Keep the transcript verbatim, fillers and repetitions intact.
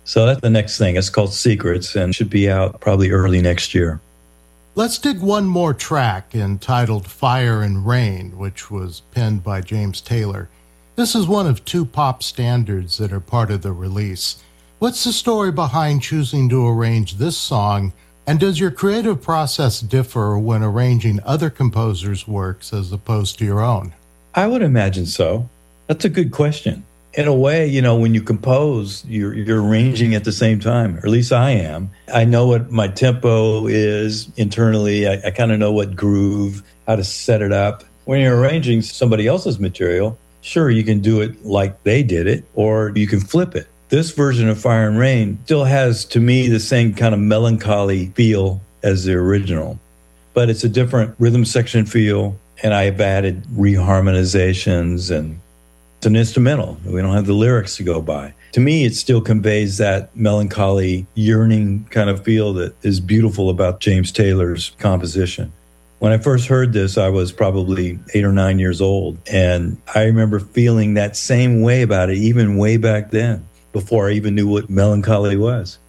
So that's the next thing. It's called Secrets and should be out probably early next year. Let's dig one more track entitled Fire and Rain, which was penned by James Taylor. This is one of two pop standards that are part of the release. What's the story behind choosing to arrange this song, and does your creative process differ when arranging other composers' works as opposed to your own? I would imagine so. That's a good question. In a way, you know, when you compose, you're, you're arranging at the same time, or at least I am. I know what my tempo is internally. I, I kind of know what groove, how to set it up. When you're arranging somebody else's material, sure, you can do it like they did it, or you can flip it. This version of Fire and Rain still has, to me, the same kind of melancholy feel as the original, but it's a different rhythm section feel, and I've added reharmonizations, and it's an instrumental. We don't have the lyrics to go by. To me, it still conveys that melancholy, yearning kind of feel that is beautiful about James Taylor's composition. When I first heard this, I was probably eight or nine years old, and I remember feeling that same way about it, even way back then, before I even knew what melancholy was.